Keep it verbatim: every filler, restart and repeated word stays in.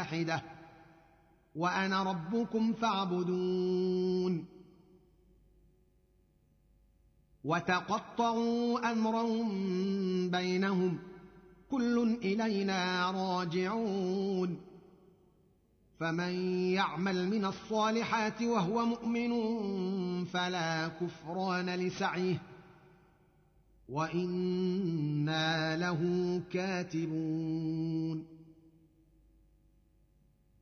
واحدة وأنا ربكم فاعبدون وتقطعوا أمرهم بينهم كل إلينا راجعون فمن يعمل من الصالحات وهو مؤمن فلا كفران لسعيه وإنا له كاتبون